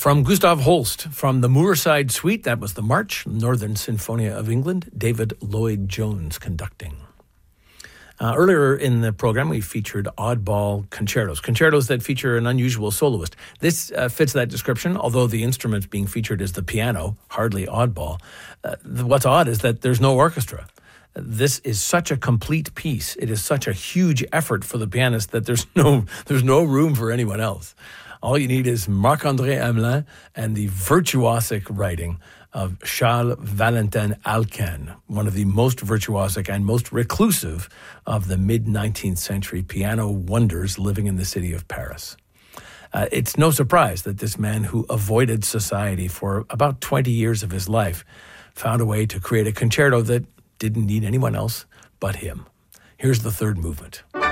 From Gustav Holst, from the Moorside Suite, that was the March, Northern Sinfonia of England, David Lloyd-Jones conducting. Earlier in the program, we featured oddball concertos that feature an unusual soloist. This fits that description, although the instrument being featured is the piano, hardly oddball. What's odd is that there's no orchestra. This is such a complete piece. It is such a huge effort for the pianist that there's no room for anyone else. All you need is Marc-André Hamelin and the virtuosic writing of Charles Valentin Alcan, one of the most virtuosic and most reclusive of the mid-19th century piano wonders living in the city of Paris. It's no surprise that this man who avoided society for about 20 years of his life found a way to create a concerto that didn't need anyone else but him. Here's the third movement.